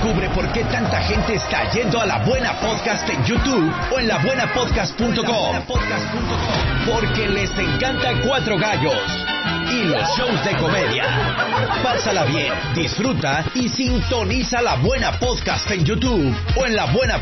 Descubre por qué tanta gente está yendo a La Buena Podcast en YouTube o en labuenapodcast.com. Porque les encanta Cuatro Gallos y los shows de comedia. Pásala bien, disfruta y sintoniza La Buena Podcast en YouTube o en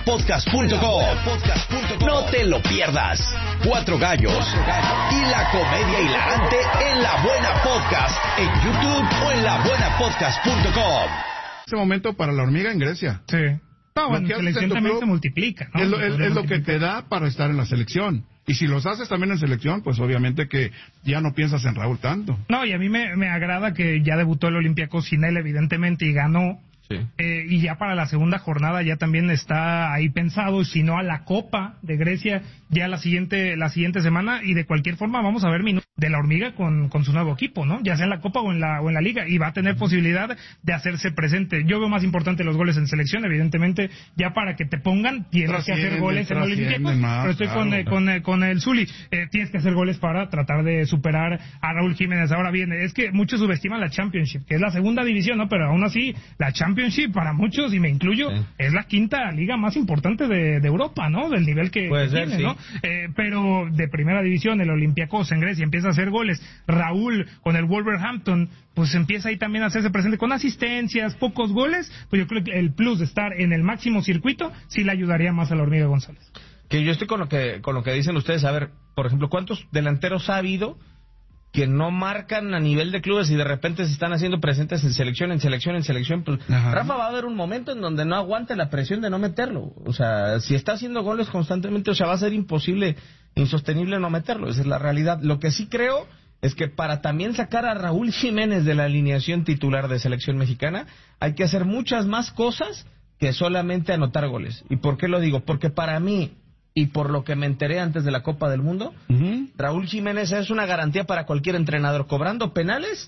labuenapodcast.com. No te lo pierdas. Cuatro Gallos y la comedia hilarante en La Buena Podcast en YouTube o en labuenapodcast.com. Ese momento para la hormiga en Grecia. Sí. No, bueno, selección también se multiplica, ¿no? Es lo que te da para estar en la selección. Y si los haces también en selección, pues obviamente que ya no piensas en Raúl tanto. No, y a mí me agrada que ya debutó el Olympiacos sin él, evidentemente, y ganó. Sí. Y ya para la segunda jornada ya también está ahí pensado, si no a la Copa de Grecia ya la siguiente semana, y de cualquier forma vamos a ver minutos de la hormiga con su nuevo equipo, ¿no? Ya sea en la Copa o en la Liga, y va a tener posibilidad de hacerse presente. Yo veo más importante los goles en selección, evidentemente, ya para que te pongan tienes que hacer goles en Olympiacos, pero estoy con el Zuli, tienes que hacer goles para tratar de superar a Raúl Jiménez. Ahora bien, es que muchos subestiman la Championship, que es la segunda división, ¿no? Pero aún así, la Championship para muchos, y me incluyo, es la quinta liga más importante de Europa, ¿no? Del nivel que tiene, ¿no? Pero de primera división, el Olympiacos en Grecia empieza a hacer goles. Raúl con el Wolverhampton, pues empieza ahí también a hacerse presente con asistencias, pocos goles. Pues yo creo que el plus de estar en el máximo circuito sí le ayudaría más a la hormiga González. Que yo estoy con lo que dicen ustedes. A ver, por ejemplo, ¿cuántos delanteros ha habido que no marcan a nivel de clubes y de repente se están haciendo presentes en selección? Pues Rafa va a haber un momento en donde no aguante la presión de no meterlo. O sea, si está haciendo goles constantemente, o sea, va a ser imposible, insostenible no meterlo. Esa es la realidad. Lo que sí creo es que para también sacar a Raúl Jiménez de la alineación titular de selección mexicana, hay que hacer muchas más cosas que solamente anotar goles. ¿Y por qué lo digo? Porque para mí, y por lo que me enteré antes de la Copa del Mundo, Raúl Jiménez es una garantía para cualquier entrenador, cobrando penales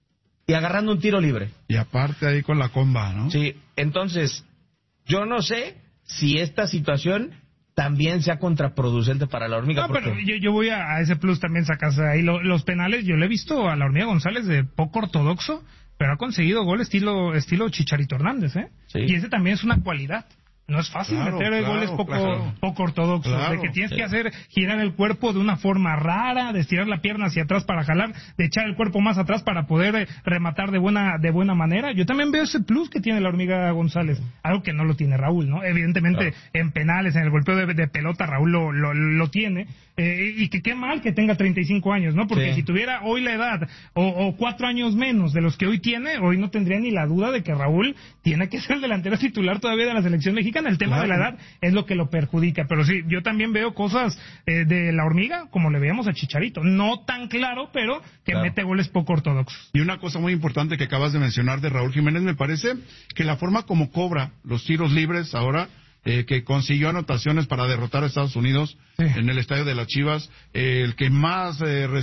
y agarrando un tiro libre. Y aparte ahí con la comba, ¿no? Sí, entonces, yo no sé si esta situación también sea contraproducente para la hormiga. No, pero yo voy a ese plus también, sacas ahí los penales. Yo le he visto a la hormiga González de poco ortodoxo, pero ha conseguido gol estilo Chicharito Hernández, ¿eh? Sí. Y ese también es una cualidad. No es fácil meter goles poco ortodoxos, de que tienes que hacer girar el cuerpo de una forma rara, de estirar la pierna hacia atrás para jalar, de echar el cuerpo más atrás para poder rematar de buena manera. Yo también veo ese plus que tiene la hormiga González, algo que no lo tiene Raúl, ¿no? Evidentemente, en penales, en el golpeo de pelota, Raúl lo tiene, y que qué mal que tenga 35 años, ¿no? Porque si tuviera hoy la edad, o 4 años menos de los que hoy tiene, hoy no tendría ni la duda de que Raúl tiene que ser el delantero titular todavía de la selección mexicana. El tema de la edad es lo que lo perjudica, pero sí, yo también veo cosas de la hormiga, como le veíamos a Chicharito, no tan claro, pero que mete goles poco ortodoxos. Y una cosa muy importante que acabas de mencionar de Raúl Jiménez, me parece que la forma como cobra los tiros libres ahora, que consiguió anotaciones para derrotar a Estados Unidos en el estadio de las Chivas, el que más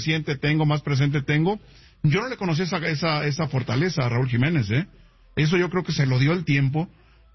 más presente tengo, yo no le conocía esa fortaleza a Raúl Jiménez, eso yo creo que se lo dio el tiempo,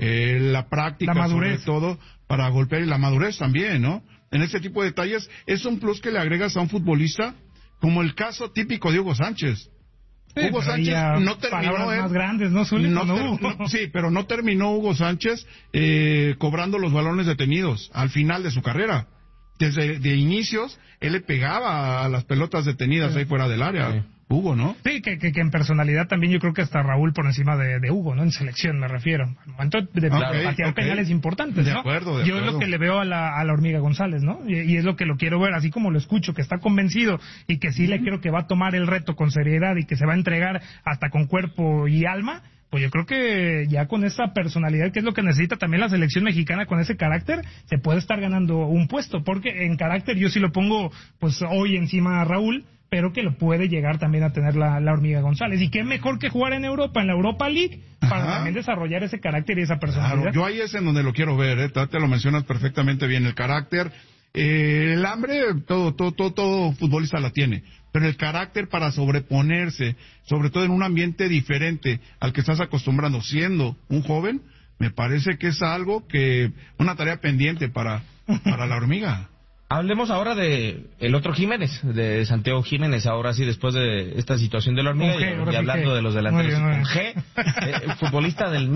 la práctica, la sobre todo, para golpear, y la madurez también, ¿no? En ese tipo de detalles, es un plus que le agregas a un futbolista, como el caso típico de Hugo Sánchez. Hugo Sánchez no terminó más grandes, ¿no? Sí, pero no terminó Hugo Sánchez cobrando los balones detenidos al final de su carrera. Desde inicios, él le pegaba a las pelotas detenidas ahí fuera del área. Hugo, ¿no? Sí, que en personalidad también yo creo que hasta Raúl por encima de Hugo, ¿no? En selección me refiero. Al momento de patear penales importantes, ¿no? De acuerdo. Yo es lo que le veo a la hormiga González, ¿no? Y es lo que lo quiero ver, así como lo escucho, que está convencido y que sí le quiero que va a tomar el reto con seriedad y que se va a entregar hasta con cuerpo y alma. Pues yo creo que ya con esa personalidad, que es lo que necesita también la selección mexicana, con ese carácter, se puede estar ganando un puesto, porque en carácter yo sí lo pongo pues hoy encima a Raúl, pero que lo puede llegar también a tener la hormiga González. Y qué mejor que jugar en Europa, en la Europa League, para también desarrollar ese carácter y esa personalidad. Claro, yo ahí es en donde lo quiero ver, te lo mencionas perfectamente bien, el carácter, el hambre, todo futbolista la tiene, pero el carácter para sobreponerse, sobre todo en un ambiente diferente al que estás acostumbrando siendo un joven, me parece que es algo una tarea pendiente para la hormiga. Hablemos ahora de el otro Jiménez, de Santiago Jiménez, ahora sí, después de esta situación de la hormiga, y hablando de los delanteros con G, futbolista del